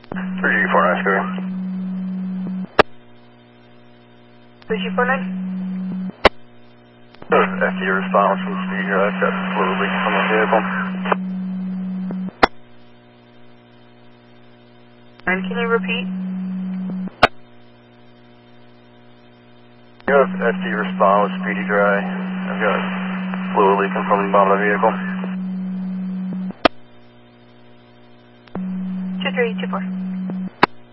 3G4 Oscar. 3G49? FD response from speed drive, got fluid leak from the vehicle. And can you repeat? You have FD response with speedy dry. I've got fluid leaking from the bottom of the vehicle. 2324.